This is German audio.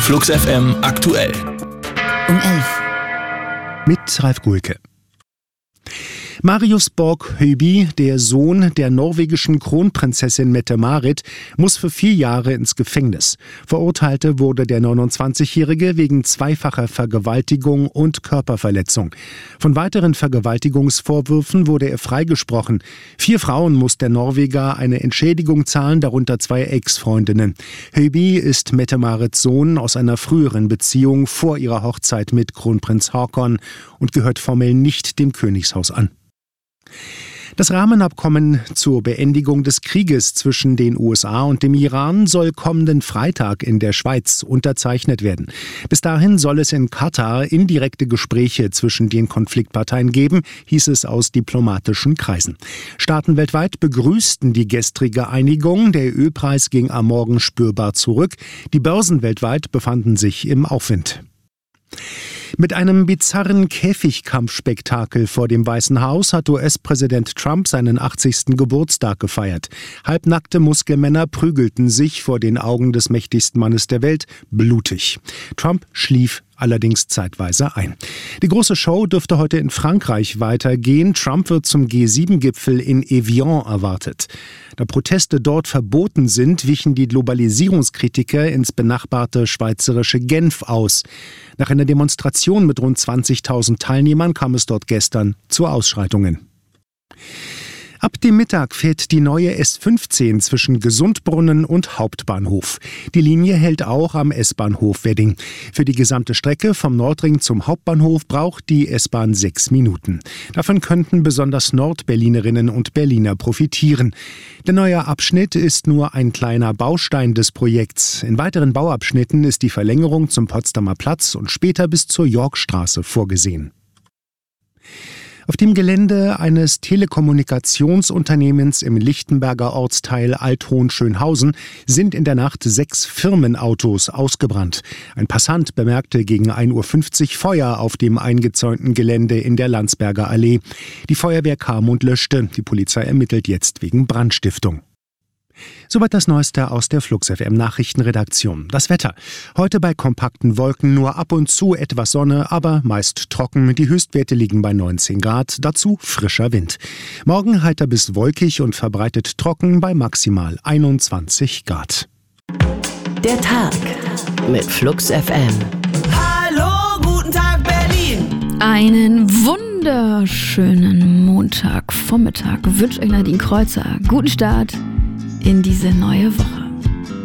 Flux FM aktuell. Um 11. Mit Ralf Gulke. Marius Borg-Høiby, der Sohn der norwegischen Kronprinzessin Mette-Marit, muss für 4 Jahre ins Gefängnis. Verurteilt wurde der 29-Jährige wegen zweifacher Vergewaltigung und Körperverletzung. Von weiteren Vergewaltigungsvorwürfen wurde er freigesprochen. 4 Frauen muss der Norweger eine Entschädigung zahlen, darunter 2 Ex-Freundinnen. Høiby ist Mette-Marits Sohn aus einer früheren Beziehung vor ihrer Hochzeit mit Kronprinz Haakon und gehört formell nicht dem Königshaus an. Das Rahmenabkommen zur Beendigung des Krieges zwischen den USA und dem Iran soll kommenden Freitag in der Schweiz unterzeichnet werden. Bis dahin soll es in Katar indirekte Gespräche zwischen den Konfliktparteien geben, hieß es aus diplomatischen Kreisen. Staaten weltweit begrüßten die gestrige Einigung. Der Ölpreis ging am Morgen spürbar zurück. Die Börsen weltweit befanden sich im Aufwind. Mit einem bizarren Käfigkampfspektakel vor dem Weißen Haus hat US-Präsident Trump seinen 80. Geburtstag gefeiert. Halbnackte Muskelmänner prügelten sich vor den Augen des mächtigsten Mannes der Welt blutig. Trump schlief allerdings zeitweise ein. Die große Show dürfte heute in Frankreich weitergehen. Trump wird zum G7-Gipfel in Evian erwartet. Da Proteste dort verboten sind, wichen die Globalisierungskritiker ins benachbarte schweizerische Genf aus. Nach einer Demonstration mit rund 20.000 Teilnehmern kam es dort gestern zu Ausschreitungen. Ab dem Mittag fährt die neue S15 zwischen Gesundbrunnen und Hauptbahnhof. Die Linie hält auch am S-Bahnhof Wedding. Für die gesamte Strecke vom Nordring zum Hauptbahnhof braucht die S-Bahn 6 Minuten. Davon könnten besonders Nordberlinerinnen und Berliner profitieren. Der neue Abschnitt ist nur ein kleiner Baustein des Projekts. In weiteren Bauabschnitten ist die Verlängerung zum Potsdamer Platz und später bis zur Yorkstraße vorgesehen. Auf dem Gelände eines Telekommunikationsunternehmens im Lichtenberger Ortsteil Althohenschönhausen sind in der Nacht 6 Firmenautos ausgebrannt. Ein Passant bemerkte gegen 1:50 Uhr Feuer auf dem eingezäunten Gelände in der Landsberger Allee. Die Feuerwehr kam und löschte. Die Polizei ermittelt jetzt wegen Brandstiftung. Soweit das Neueste aus der Flux FM Nachrichtenredaktion. Das Wetter. Heute bei kompakten Wolken nur ab und zu etwas Sonne, aber meist trocken. Die Höchstwerte liegen bei 19 Grad, dazu frischer Wind. Morgen heiter bis wolkig und verbreitet trocken bei maximal 21 Grad. Der Tag mit Flux FM. Hallo, guten Tag Berlin. Einen wunderschönen Montagvormittag wünscht euch Nadine Kreuzer. Guten Start in diese neue Woche.